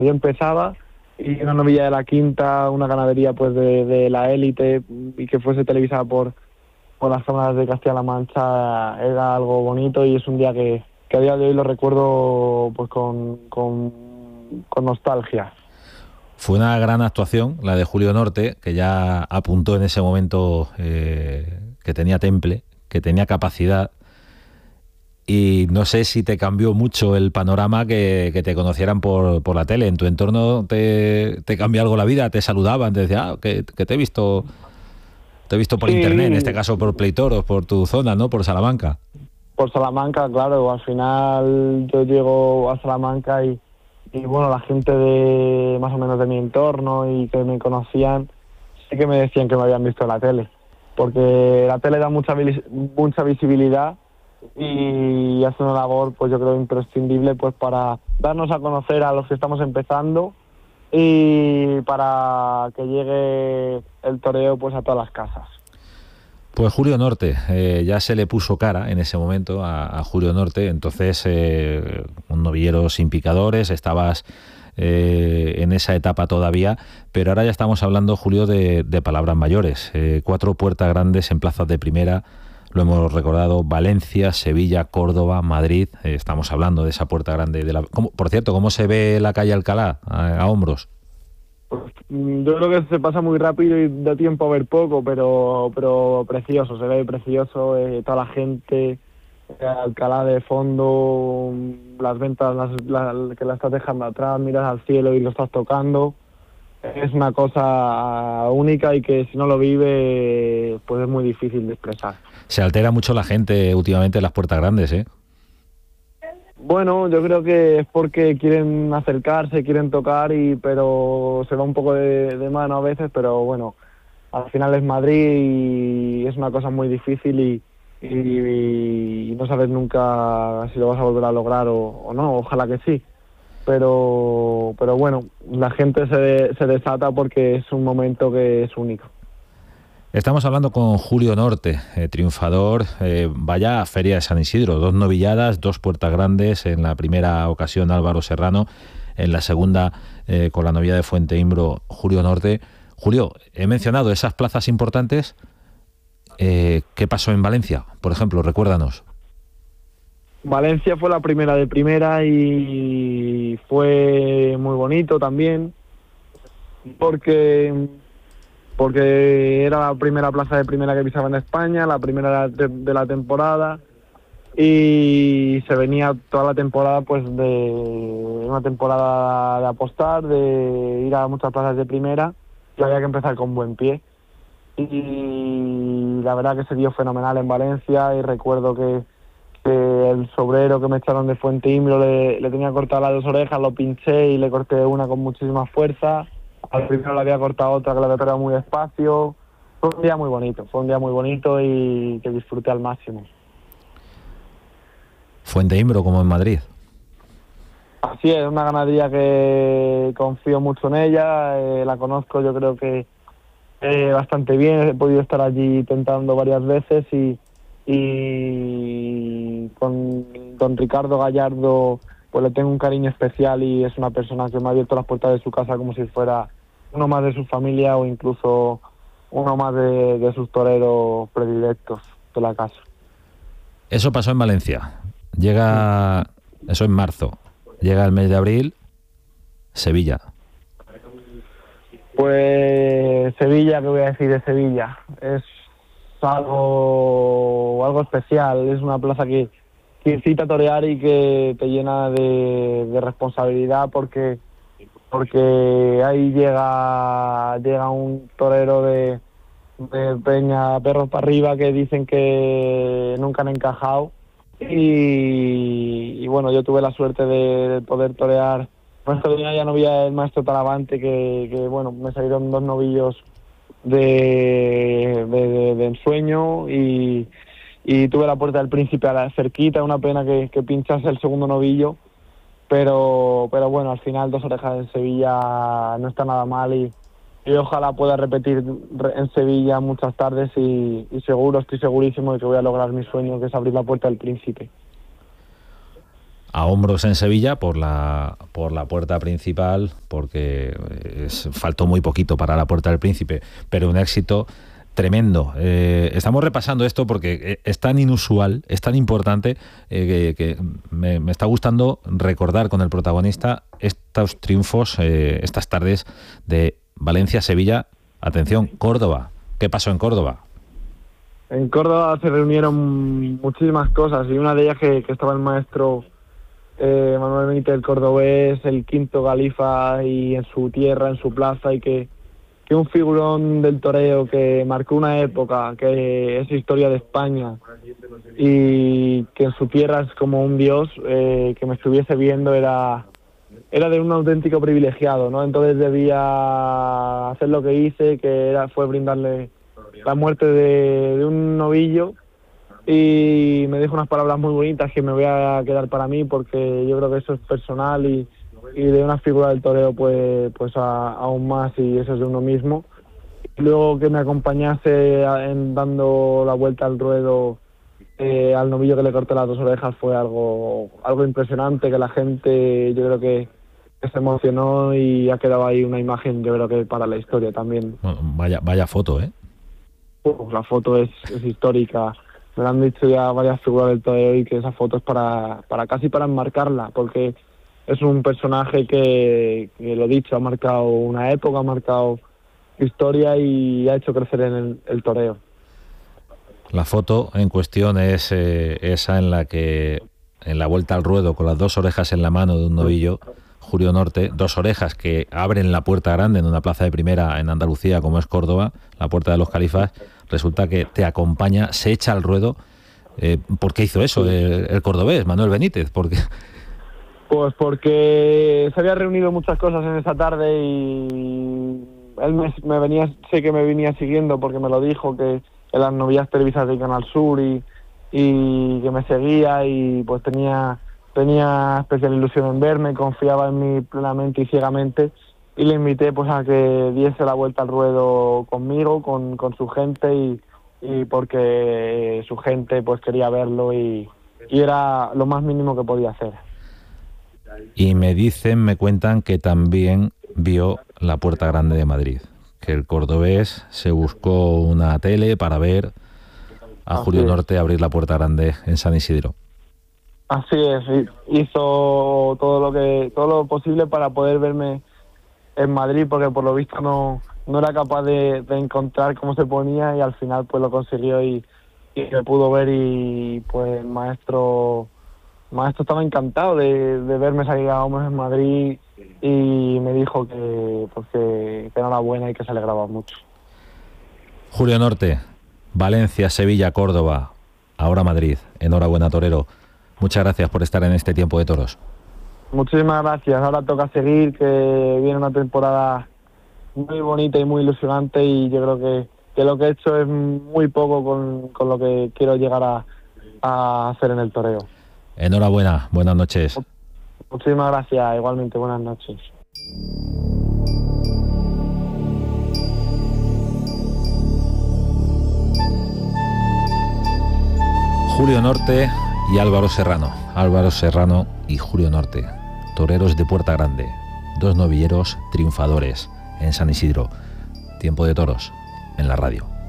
yo empezaba, y una novilla de la quinta, una ganadería pues de la élite, y que fuese televisada por las cámaras de Castilla-La Mancha, era algo bonito, y es un día que a día de hoy lo recuerdo pues con nostalgia. Fue una gran actuación la de Julio Norte, que ya apuntó en ese momento que tenía temple, que tenía capacidad, y no sé si te cambió mucho el panorama que te conocieran por la tele. ¿En tu entorno te cambió algo la vida? ¿Te saludaban? ¿Te decían que te he visto por internet, en este Sí, caso por Playtoros, por tu zona, ¿no? Por Salamanca. por Salamanca, claro, al final yo llego a Salamanca y bueno, la gente de más o menos de mi entorno y que me conocían, sí que me decían que me habían visto en la tele, porque la tele da mucha visibilidad y hace una labor, pues yo creo, imprescindible, pues para darnos a conocer a los que estamos empezando y para que llegue el toreo pues a todas las casas. Pues Julio Norte, ya se le puso cara en ese momento a Julio Norte, entonces un novillero sin picadores, estabas en esa etapa todavía, pero ahora ya estamos hablando, Julio, de palabras mayores. 4 puertas grandes en plazas de primera, lo hemos recordado: Valencia, Sevilla, Córdoba, Madrid. Estamos hablando de esa puerta grande. Por cierto, ¿cómo se ve la calle Alcalá a hombros? Yo creo que se pasa muy rápido y da tiempo a ver poco, pero precioso, se ve precioso, toda la gente, Alcalá de fondo, las ventas que la estás dejando atrás, miras al cielo y lo estás tocando. Es una cosa única y que si no lo vive, pues es muy difícil de expresar. Se altera mucho la gente últimamente en las puertas grandes, ¿eh? Bueno, yo creo que es porque quieren acercarse, quieren tocar, pero se va un poco de mano a veces, pero bueno, al final es Madrid y es una cosa muy difícil y no sabes nunca si lo vas a volver a lograr o no, ojalá que sí. Pero bueno, la gente se desata porque es un momento que es único. Estamos hablando con Julio Norte, triunfador. Vaya Feria de San Isidro, 2 novilladas, 2 puertas grandes. En la primera ocasión Álvaro Serrano, en la segunda con la novilla de Fuenteimbro, Julio Norte. Julio, he mencionado esas plazas importantes. ¿Qué pasó en Valencia, por ejemplo? Recuérdanos. Valencia fue la primera de primera y fue muy bonito también porque era la primera plaza de primera que pisaba en España, la primera de la temporada, y se venía toda la temporada pues de una temporada de apostar, de ir a muchas plazas de primera, y había que empezar con buen pie. Y la verdad que se dio fenomenal en Valencia, y recuerdo que el sobrero que me echaron de Fuenteimbro le tenía cortadas las 2 orejas, lo pinché y le corté una con muchísima fuerza. Al primero le había cortado otra que la había pegado muy despacio. Fue un día muy bonito y que disfruté al máximo. Fuenteimbro, como en Madrid. Así es, una ganadería que confío mucho en ella, la conozco, yo creo que bastante bien, he podido estar allí tentando varias veces y con don Ricardo Gallardo pues le tengo un cariño especial y es una persona que me ha abierto las puertas de su casa como si fuera uno más de su familia o incluso uno más de sus toreros predilectos de la casa. Eso pasó en Valencia. Llega, eso en marzo. Llega el mes de abril, Sevilla. Pues Sevilla, ¿qué voy a decir de Sevilla? Es algo especial, es una plaza que incita a torear y que te llena de responsabilidad porque ahí llega un torero de Peña Perros para arriba que dicen que nunca han encajado y bueno, yo tuve la suerte de poder torear nuestra ya novia el maestro Talavante que bueno, me salieron 2 novillos de ensueño y tuve la puerta del Príncipe a la cerquita, una pena que pinchase el segundo novillo, pero bueno, al final 2 orejas en Sevilla no está nada mal y ojalá pueda repetir en Sevilla muchas tardes y estoy segurísimo de que voy a lograr mi sueño, que es abrir la puerta del Príncipe. a hombros en Sevilla por la puerta principal, porque faltó muy poquito para la Puerta del Príncipe, pero un éxito tremendo. Estamos repasando esto porque es tan inusual, es tan importante, que me está gustando recordar con el protagonista estos triunfos, estas tardes de Valencia-Sevilla. Atención, Córdoba. ¿Qué pasó en Córdoba? En Córdoba se reunieron muchísimas cosas y una de ellas que estaba el maestro Manuel Benítez, el cordobés, el quinto Galifa, y en su tierra, en su plaza, y que un figurón del toreo que marcó una época, que es historia de España, y que en su tierra es como un dios, que me estuviese viendo era de un auténtico privilegiado, ¿no? Entonces debía hacer lo que hice, fue brindarle la muerte de un novillo, y me dijo unas palabras muy bonitas que me voy a quedar para mí, porque yo creo que eso es personal, y de una figura del toreo pues aún más, y eso es de uno mismo. Y luego que me acompañase dando la vuelta al ruedo al novillo que le corté las 2 orejas fue algo impresionante, que la gente, yo creo que se emocionó, y ha quedado ahí una imagen, yo creo que para la historia también. Vaya foto, ¿eh? La foto es histórica. Me lo han dicho ya varias figuras del toreo, y que esa foto es para casi para enmarcarla, porque es un personaje que lo dicho, ha marcado una época, ha marcado historia y ha hecho crecer en el toreo. La foto en cuestión es esa en la que, en la vuelta al ruedo, con las 2 orejas en la mano de un novillo, Julio Norte, 2 orejas que abren la Puerta Grande en una plaza de primera en Andalucía como es Córdoba, la Puerta de los Califas. Resulta que te acompaña, se echa al ruedo. ¿Por qué hizo eso el cordobés, Manuel Benítez? ¿Por qué? Pues porque se había reunido muchas cosas en esa tarde, y él sé que me venía siguiendo porque me lo dijo, que en las novillas televisas de Canal Sur, y que me seguía, y pues tenía especial ilusión en verme, confiaba en mí plenamente y ciegamente, y le invité pues a que diese la vuelta al ruedo conmigo, con su gente, y porque su gente pues quería verlo, y era lo más mínimo que podía hacer. Y me cuentan que también vio la Puerta Grande de Madrid, que el cordobés se buscó una tele para ver a Julio Norte abrir la Puerta Grande en San Isidro. Así es, hizo todo lo posible para poder verme en Madrid, porque por lo visto no era capaz de encontrar cómo se ponía, y al final pues lo consiguió, y me pudo ver, y pues maestro estaba encantado de verme salir a hombros en Madrid, y me dijo que enhorabuena y que se alegraba mucho. Julio Norte, Valencia, Sevilla, Córdoba, ahora Madrid. Enhorabuena, torero. Muchas gracias por estar en este Tiempo de Toros. Muchísimas gracias. Ahora toca seguir, que viene una temporada muy bonita y muy ilusionante, y yo creo que lo que he hecho es muy poco con lo que quiero llegar a hacer en el toreo. Enhorabuena, buenas noches. Muchísimas gracias, igualmente, buenas noches. Julio Norte y Álvaro Serrano. Álvaro Serrano y Julio Norte, toreros de Puerta Grande, 2 novilleros triunfadores en San Isidro. Tiempo de Toros en la radio.